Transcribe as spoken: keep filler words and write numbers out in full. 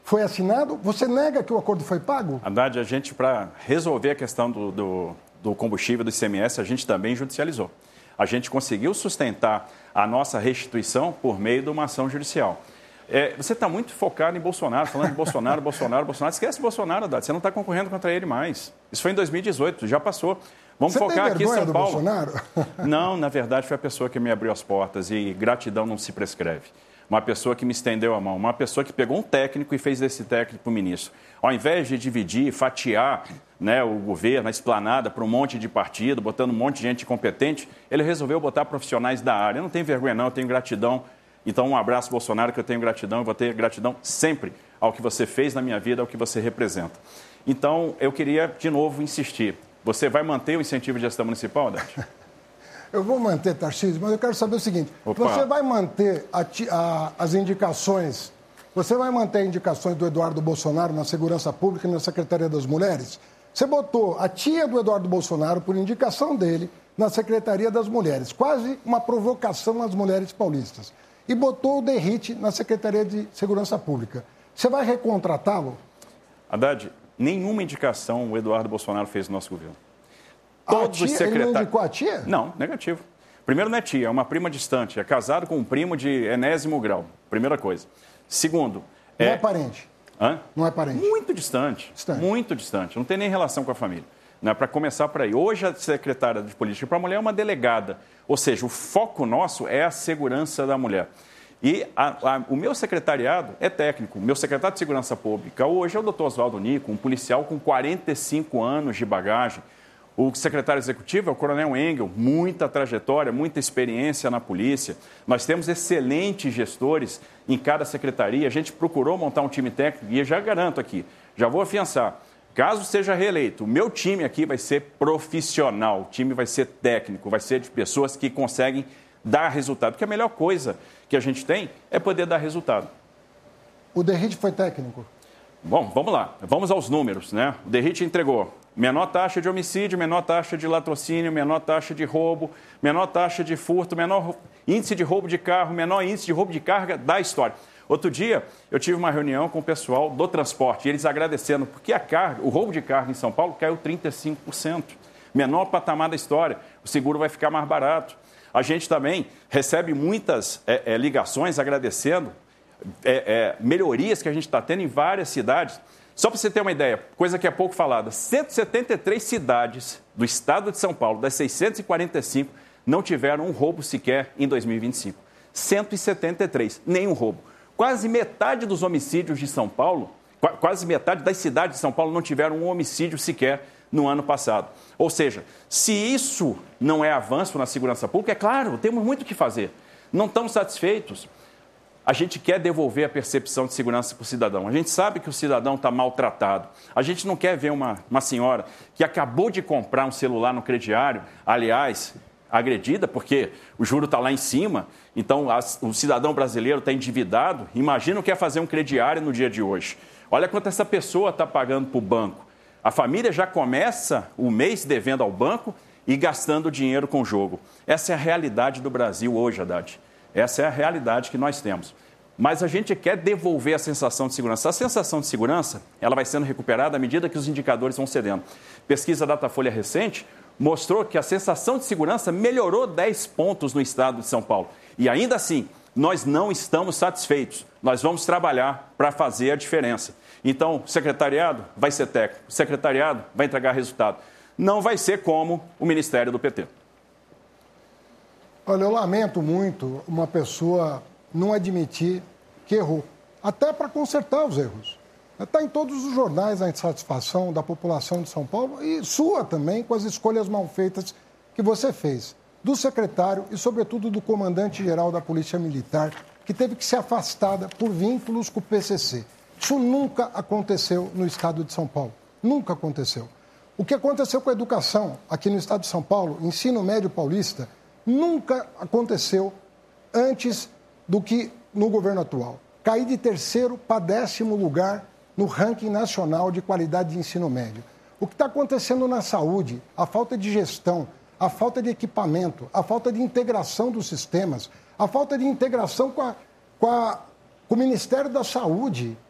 foi assinado. Você nega que o acordo foi pago? Haddad, a gente, para resolver a questão do, do, do combustível, do I C M S, a gente também judicializou. A gente conseguiu sustentar a nossa restituição por meio de uma ação judicial. É, você está muito focado em Bolsonaro, falando de Bolsonaro, Bolsonaro, Bolsonaro. Esquece Bolsonaro, Haddad. Você não está concorrendo contra ele mais. Isso foi em dois mil e dezoito, já passou. Vamos você focar tem aqui em São do Paulo. Bolsonaro? Não, na verdade, foi a pessoa que me abriu as portas e gratidão não se prescreve. Uma pessoa que me estendeu a mão, uma pessoa que pegou um técnico e fez desse técnico o ministro. Ao invés de dividir, fatiar, né, o governo, a esplanada para um monte de partido, botando um monte de gente competente, ele resolveu botar profissionais da área. Eu não tenho vergonha não, eu tenho gratidão. Então, um abraço, Bolsonaro, que eu tenho gratidão, eu vou ter gratidão sempre ao que você fez na minha vida, ao que você representa. Então, eu queria, de novo, insistir. Você vai manter o incentivo de gestão municipal, Haddad? Eu vou manter, Tarcísio, mas eu quero saber o seguinte. Opa. Você vai manter a, a, as indicações, você vai manter indicações do Eduardo Bolsonaro na Segurança Pública e na Secretaria das Mulheres? Você botou a tia do Eduardo Bolsonaro, por indicação dele, na Secretaria das Mulheres. Quase uma provocação às mulheres paulistas. E botou o Derrite na Secretaria de Segurança Pública. Você vai recontratá-lo? Haddad, nenhuma indicação o Eduardo Bolsonaro fez no nosso governo. Todos os secretários... Ele não indicou a tia? Não, negativo. Primeiro, não é tia, é uma prima distante. É casado com um primo de enésimo grau. Primeira coisa. Segundo... Não é, é parente? Hã? Não é parente? Muito distante. distante. Muito distante. Não tem nem relação com a família. Né? Para começar por aí. Hoje, a secretária de Política para a Mulher é uma delegada. Ou seja, o foco nosso é a segurança da mulher. E a, a, o meu secretariado é técnico. O meu secretário de Segurança Pública hoje é o doutor Oswaldo Nico, um policial com quarenta e cinco anos de bagagem. O secretário executivo é o coronel Engel, muita trajetória, muita experiência na polícia. Nós temos excelentes gestores em cada secretaria. A gente procurou montar um time técnico e eu já garanto aqui, já vou afiançar. Caso seja reeleito, o meu time aqui vai ser profissional, o time vai ser técnico, vai ser de pessoas que conseguem dar resultado. Porque a melhor coisa que a gente tem é poder dar resultado. O Derrite foi técnico? Bom, vamos lá. Vamos aos números, né? O Derrite entregou menor taxa de homicídio, menor taxa de latrocínio, menor taxa de roubo, menor taxa de furto, menor índice de roubo de carro, menor índice de roubo de carga da história. Outro dia, eu tive uma reunião com o pessoal do transporte, e eles agradecendo, porque a carga, o roubo de carga em São Paulo caiu trinta e cinco por cento. Menor patamar da história. O seguro vai ficar mais barato. A gente também recebe muitas é, é, ligações agradecendo é, é, melhorias que a gente está tendo em várias cidades. Só para você ter uma ideia, coisa que é pouco falada, cento e setenta e três cidades do estado de São Paulo, das seiscentas e quarenta e cinco, não tiveram um roubo sequer em dois mil e vinte e cinco. cento e setenta e três, nenhum roubo. Quase metade dos homicídios de São Paulo, quase metade das cidades de São Paulo não tiveram um homicídio sequer no ano passado. Ou seja, se isso não é avanço na segurança pública, é claro, temos muito o que fazer. Não estamos satisfeitos. A gente quer devolver a percepção de segurança para o cidadão. A gente sabe que o cidadão está maltratado. A gente não quer ver uma, uma senhora que acabou de comprar um celular no crediário, aliás, agredida, porque o juro está lá em cima, então a, o cidadão brasileiro está endividado. Imagina o que é fazer um crediário no dia de hoje. Olha quanto essa pessoa está pagando para o banco. A família já começa o mês devendo ao banco e gastando dinheiro com o jogo. Essa é a realidade do Brasil hoje, Haddad. Essa é a realidade que nós temos. Mas a gente quer devolver a sensação de segurança. A sensação de segurança ela vai sendo recuperada à medida que os indicadores vão cedendo. Pesquisa Datafolha recente mostrou que a sensação de segurança melhorou dez pontos no estado de São Paulo. E ainda assim, nós não estamos satisfeitos. Nós vamos trabalhar para fazer a diferença. Então, o secretariado vai ser técnico, o secretariado vai entregar resultado. Não vai ser como o Ministério do P T. Olha, eu lamento muito uma pessoa não admitir que errou, até para consertar os erros. Está em todos os jornais a insatisfação da população de São Paulo e sua também com as escolhas mal feitas que você fez, do secretário e, sobretudo, do comandante-geral da Polícia Militar, que teve que ser afastada por vínculos com o P C C. Isso nunca aconteceu no estado de São Paulo. Nunca aconteceu. O que aconteceu com a educação aqui no estado de São Paulo, ensino médio paulista, nunca aconteceu antes do que no governo atual. Cair de terceiro para décimo lugar no ranking nacional de qualidade de ensino médio. O que está acontecendo na saúde, a falta de gestão, a falta de equipamento, a falta de integração dos sistemas, a falta de integração com, a, com, a, com o Ministério da Saúde.